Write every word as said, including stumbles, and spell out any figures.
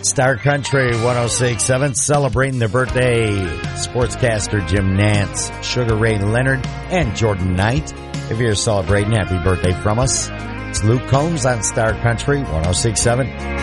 Star Country one oh six point seven celebrating their birthday. Sportscaster Jim Nance, Sugar Ray Leonard, and Jordan Knight. If you're celebrating, happy birthday from us. It's Luke Combs on Star Country one oh six point seven.